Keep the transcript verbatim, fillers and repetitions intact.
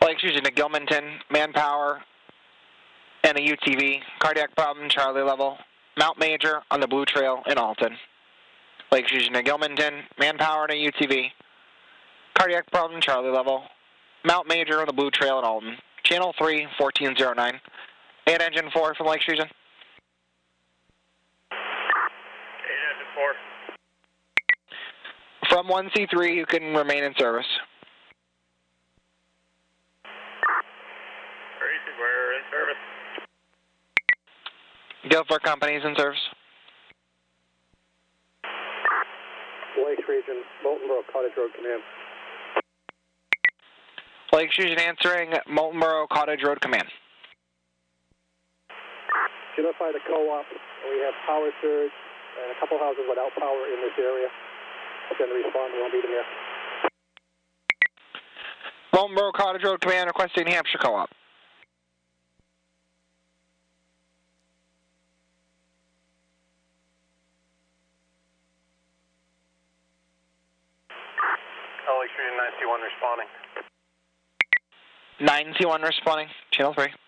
Lake Fusion to Gilmanton, manpower, and a U T V. Cardiac problem, Charlie level. Mount Major on the Blue Trail in Alton. Lake Fusion to Gilmanton, manpower, and a U T V. Cardiac problem, Charlie level. Mount Major on the Blue Trail in Alton. Channel three, fourteen oh nine. eight engine four from Lake Fusion. eight engine four. From one C three, you can remain in service. Great, we're in service. Guilford Company's in service. Lakes Region, Moltenboro Cottage Road Command. Lake Fusion answering, Moltenboro Cottage Road Command. Identify the co-op. We have power surge and a couple houses without power in this area. I'm going to respond. We won't be there. Moltenboro Cottage Road Command requesting New Hampshire Co-op. Lake Fusion nine C one responding. nine C one responding, channel three.